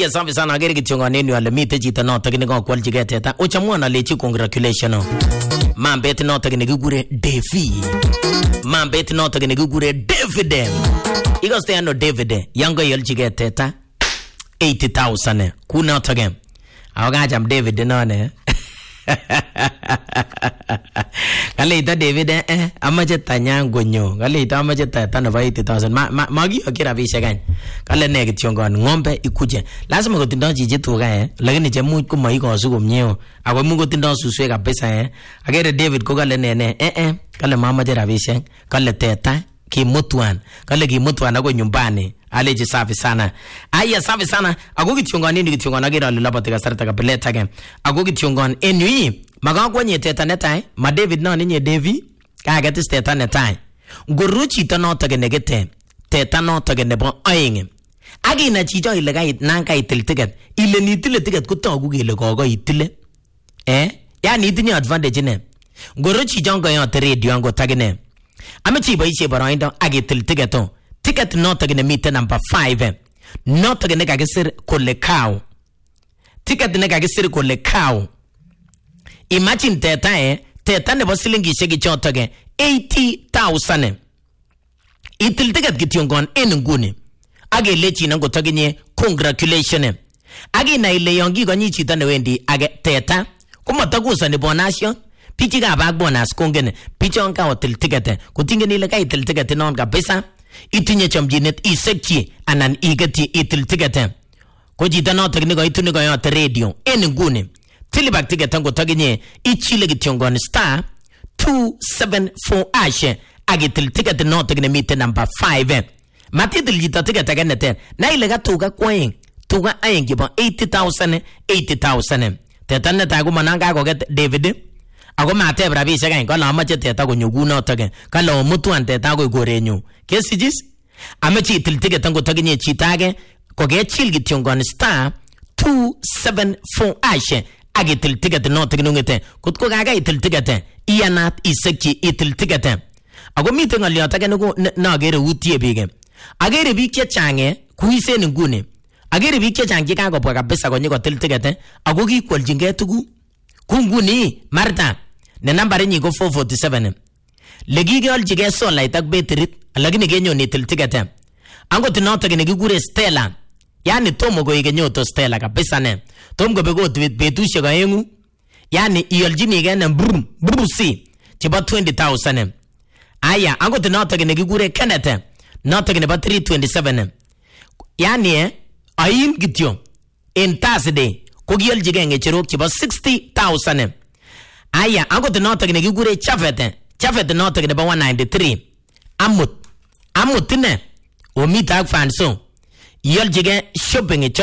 Aya safi sana agere kichongani wale mite chito noto kini kwa kwalji teta. Ochamwana lechi congratulations. Mambet noto kini kigure Devi. Mambet noto kini kigure David. Iko stayano David. Yango yalji teta 80,000. Kuna noto game. Awagajam David none. Kale ita David amache tanyango nyo. Kale ita amache tana ba 80,000. Magi akira bisha gani. Kale ne kichongon ngombe ikuje. Lazima kutindo jiji tuga lakini je mu kuma iko sugo mnyeo. Ako mu kutindo suswe kabisa Agere David ko kale ne kale mama je rabisha. Kale teta kimutwan. Kale kimutwan ako nyumbani. Aleji safi sana. Aya safi sana. Ako kichongon nini kichongon agira lulapate kasarta kapeleta ke. Ako kichongon enui magagwa nye teta netai ma David no ninye Devi kagati teta netai goruchi to no tage negete teta no tage nebo aing agina chicho ile gait nanka itil ticket ile ni tile ticket kutogu gele gogo itile yani itinye advantage ne goruchi jongo yo te radio ango tage ne amechi boisie boroindo agitil ticket to ticket no tage ne mite number 5 no tage ne kagisir kole cow ticket ne kagisir kole cow. Imagine teta nebo silingi shegi chotoge 80,000. Itil ticket kitiongon nguni. Age lechi nango toginye congratulations. Age na ile yongi gonyi chita ne wendi age teta. Kuma tagusa ni bonasyo. Pichi ga bag bonus kongene. Pichi onka otil ticket. Kutinge nile ka itil ticket non kabisa. Itinye chamjinet isekchi anan igeti itil ticket. Ko chita no togingo ituni go yote radio nguni. Tilibak ticket tango taginye ichile kitiongon star 274 ash agitil ticket no tagne mite number 5 matitil jita ticket aganete na ile gatuga kweng tuga ayengi ba 80,000 tetane tagu mananga go get David ago mate brabisha gain kola amache teta go nyugu no tage kala mutuan teta go gorenyu kesijis amachi til ticket tango taginye chitage ko ge chil kitiongon star 274 ash agitil ticket no tignungete kutko gaga itil ticket iyanat isekchi itil ticket ago mite ngalyo tage no agere utie bige agere bik che change kuisen ngune agere bik che change kago bwa kabisa gonye ko til ticket ago ki kwaljinge tugu kunguni Martha ne number ni go 447 legige aljige sola itak betrit lakini genyo ni til ticket ango tinoto gene gigure Stella yani tomo go igenyo Stella kabisa ne tom go bego betushe ga yengu yani iyoljini gene brusi tiba 20,000 aya ango tinoto gene gigure Kenneth noto gene ba 327 yani ayin gityo in Thursday ko giyoljige ngechero tiba 60,000 aya ango tinoto gene gigure Chafet noto gene ba 193 amut ne o mi tag fanso iyoljige shopping